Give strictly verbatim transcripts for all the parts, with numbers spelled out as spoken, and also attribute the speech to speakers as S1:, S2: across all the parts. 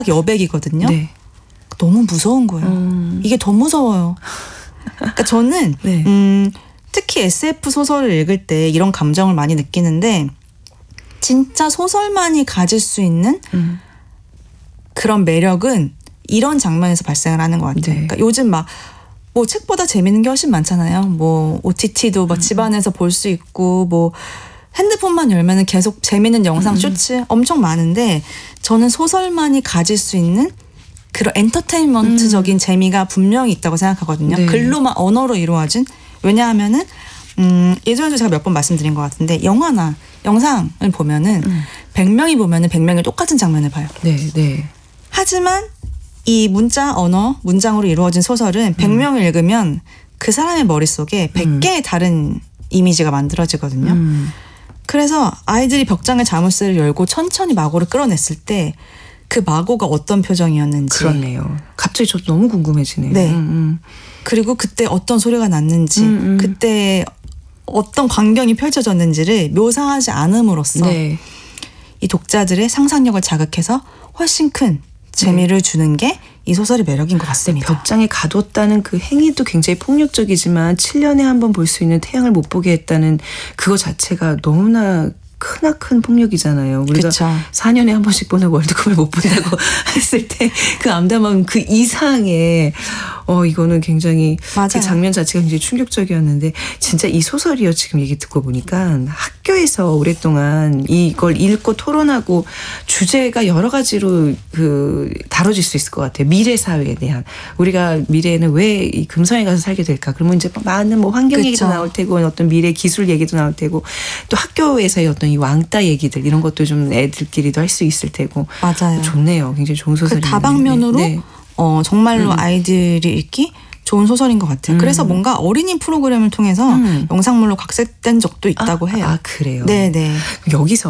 S1: 여백이거든요.
S2: 네.
S1: 너무 무서운 거예요.
S2: 음.
S1: 이게 더 무서워요. 그러니까 저는
S2: 네.
S1: 음, 특히 에스에프 소설을 읽을 때 이런 감정을 많이 느끼는데 진짜 소설만이 가질 수 있는
S2: 음.
S1: 그런 매력은 이런 장면에서 발생을 하는 것 같아요.
S2: 네.
S1: 그러니까 요즘 막 뭐 책보다 재밌는 게 훨씬 많잖아요. 뭐 오티티도 막 집안에서 볼 수 있고 뭐 핸드폰만 열면은 계속 재밌는 영상 쇼츠 엄청 많은데 저는 소설만이 가질 수 있는 그런 엔터테인먼트적인 음. 재미가 분명히 있다고 생각하거든요.
S2: 네.
S1: 글로만 언어로 이루어진. 왜냐하면은 음, 예전에도 제가 몇 번 말씀드린 것 같은데 영화나 영상을 보면은 음. 백 명이 보면은 백 명이 똑같은 장면을 봐요.
S2: 네, 네.
S1: 하지만 이 문자 언어 문장으로 이루어진 소설은 백 명을 음. 읽으면 그 사람의 머릿속에 백 개의 음. 다른 이미지가 만들어지거든요. 음. 그래서 아이들이 벽장의 자물쇠를 열고 천천히 마고를 끌어냈을 때 그 마고가 어떤 표정이었는지.
S2: 그렇네요. 갑자기 저도 너무 궁금해지네요.
S1: 네.
S2: 음, 음.
S1: 그리고 그때 어떤 소리가 났는지 음, 음. 그때 어떤 광경이 펼쳐졌는지를 묘사하지 않음으로써
S2: 네.
S1: 이 독자들의 상상력을 자극해서 훨씬 큰 재미를 네. 주는 게 이 소설의 매력인 것 같습니다.
S2: 벽장에 가뒀다는 그 행위도 굉장히 폭력적이지만 칠 년에 한 번 볼 수 있는 태양을 못 보게 했다는 그거 자체가 너무나 크나큰 폭력이잖아요. 우리가
S1: 그쵸.
S2: 사 년에 한 번씩 보는 월드컵을 못 본다고 했을 때 그 암담한 그 이상의 어 이거는 굉장히
S1: 맞아요.
S2: 그 장면 자체가 굉장히 충격적이었는데 진짜 이 소설이요. 지금 얘기 듣고 보니까 학교에서 오랫동안 이걸 읽고 토론하고 주제가 여러 가지로 그 다뤄질 수 있을 것 같아요. 미래 사회에 대한 우리가 미래에는 왜 이 금성에 가서 살게 될까? 그러면 이제 많은 뭐 환경 그쵸. 얘기도 나올 테고 어떤 미래 기술 얘기도 나올 테고 또 학교에서의 어떤 이 왕따 얘기들 이런 것도 좀 애들끼리도 할 수 있을 테고
S1: 맞아요.
S2: 좋네요. 굉장히 좋은 소설이네요.
S1: 그 다방면으로
S2: 네.
S1: 어, 정말로
S2: 음.
S1: 아이들이 읽기 좋은 소설인 것 같아요.
S2: 음.
S1: 그래서 뭔가 어린이 프로그램을 통해서 음. 영상물로 각색된 적도 있다고
S2: 아,
S1: 해요.
S2: 아 그래요?
S1: 네네.
S2: 여기서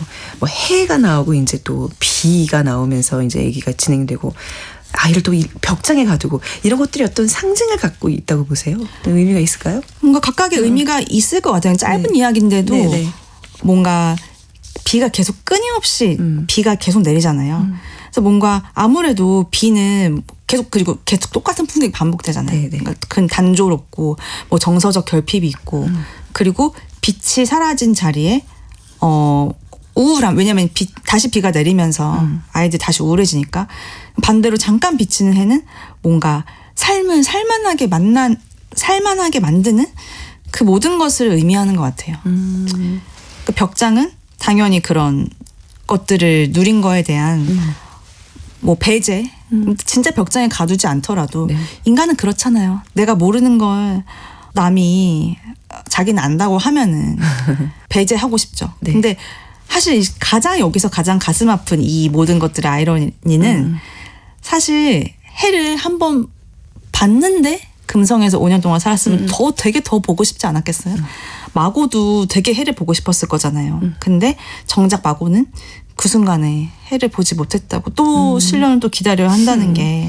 S2: 뭐 해가 나오고 이제 또 비가 나오면서 이제 얘기가 진행되고 아이를 또 벽장에 가두고 이런 것들이 어떤 상징을 갖고 있다고 보세요? 어떤 의미가 있을까요?
S1: 뭔가 각각의 음. 의미가 있을 것 같아요. 짧은 네. 이야기인데도 네네. 뭔가 비가 계속 끊임없이 음. 비가 계속 내리잖아요. 음. 그래서 뭔가 아무래도 비는 계속 그리고 계속 똑같은 풍경이 반복되잖아요. 그러니까 큰 단조롭고 뭐 정서적 결핍이 있고 음. 그리고 빛이 사라진 자리에 어 우울함. 왜냐하면 비, 다시 비가 내리면서 음. 아이들 다시 우울해지니까 반대로 잠깐 비치는 해는 뭔가 삶을 살만하게 만난 살만하게 만드는 그 모든 것을 의미하는 것 같아요. 음. 그 벽장은 당연히 그런 것들을 누린 거에 대한 음. 뭐 배제 음. 진짜 벽장에 가두지 않더라도 네. 인간은 그렇잖아요. 내가 모르는 걸 남이 자기는 안다고 하면은 배제하고 싶죠. 네. 근데 사실 가장 여기서 가장 가슴 아픈 이 모든 것들의 아이러니는 음. 사실 해를 한번 봤는데 금성에서 오 년 동안 살았으면 음. 더 되게 더 보고 싶지 않았겠어요? 음. 마고도 되게 해를 보고 싶었을 거잖아요. 음. 근데 정작 마고는 그 순간에 해를 보지 못했다고 또 음. 칠 년을 또 기다려야 한다는 음. 게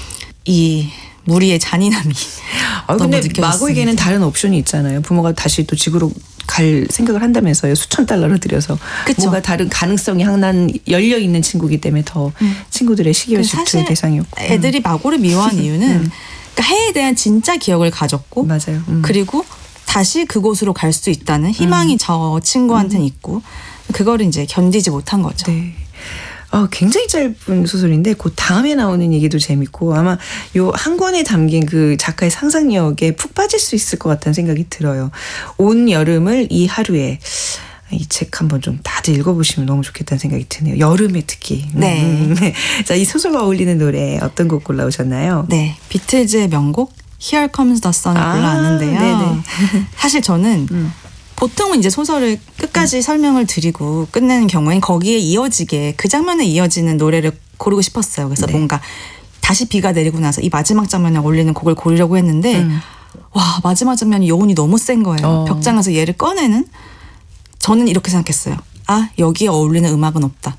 S1: 이 무리의 잔인함이
S2: 아,
S1: 너무
S2: 근데
S1: 느껴졌습니다.
S2: 마고에게는 다른 옵션이 있잖아요. 부모가 다시 또 지구로 갈 생각을 한다면서요. 수천 달러를 들여서. 그쵸. 뭔가 다른 가능성이 항상 열려있는 친구이기 때문에 더 음. 친구들의 시기와 질투의 대상이었고.
S1: 애들이 마고를 미워한 이유는
S2: 음.
S1: 그러니까 해에 대한 진짜 기억을 가졌고
S2: 맞아요. 음.
S1: 그리고 다시 그곳으로 갈 수 있다는 희망이 음. 저 친구한테는 있고 그거를 이제 견디지 못한 거죠.
S2: 네. 어, 굉장히 짧은 소설인데 그 다음에 나오는 얘기도 재밌고 아마 요 한 권에 담긴 그 작가의 상상력에 푹 빠질 수 있을 것 같다는 생각이 들어요. 온 여름을 이 하루에 이 책 한번 좀 다들 읽어보시면 너무 좋겠다는 생각이 드네요. 여름에 특히.
S1: 네.
S2: 음. 자, 이 소설과 어울리는 노래 어떤 곡 골라오셨나요?
S1: 네. 비틀즈의 명곡 Here Comes the Sun을
S2: 아,
S1: 골라왔는데요.
S2: 네네.
S1: 사실 저는 음. 보통은 이제 소설을 끝까지 음. 설명을 드리고 끝내는 경우엔 거기에 이어지게 그 장면에 이어지는 노래를 고르고 싶었어요. 그래서 네. 뭔가 다시 비가 내리고 나서 이 마지막 장면에 어울리는 곡을 고르려고 했는데 음. 와 마지막 장면이 여운이 너무 센 거예요. 어. 벽장에서 얘를 꺼내는 저는 이렇게 생각했어요. 아 여기에 어울리는 음악은 없다.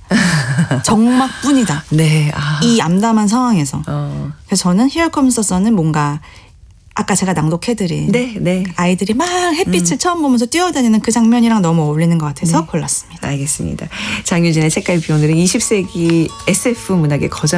S1: 정막뿐이다.
S2: 네. 아.
S1: 이 암담한 상황에서.
S2: 어.
S1: 그래서 저는 Here Comes the Sun은 뭔가 아까 제가 낭독해드린
S2: 네, 네.
S1: 아이들이 막 햇빛을 음. 처음 보면서 뛰어다니는 그 장면이랑 너무 어울리는 것 같아서 네. 골랐습니다.
S2: 알겠습니다. 장유진의 책갈 비오늘은 이십 세기 에스에프 문학의 거장